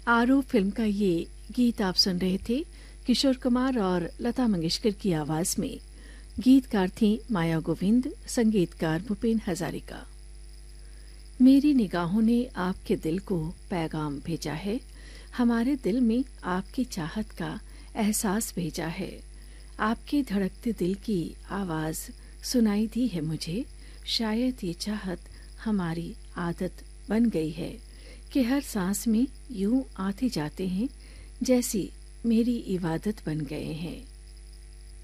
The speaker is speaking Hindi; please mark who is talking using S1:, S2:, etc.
S1: आरू फिल्म का ये गीत आप सुन रहे थे किशोर कुमार और लता मंगेशकर की आवाज में। गीतकार थी माया गोविंद, संगीतकार भूपेन हजारिका। मेरी निगाहों ने आपके दिल को पैगाम भेजा है, हमारे दिल में आपकी चाहत का एहसास भेजा है। आपके धड़कते दिल की आवाज सुनाई दी है मुझे, शायद ये चाहत हमारी आदत बन गई है कि हर सांस में यूं आते जाते हैं, जैसी मेरी इबादत बन गए हैं।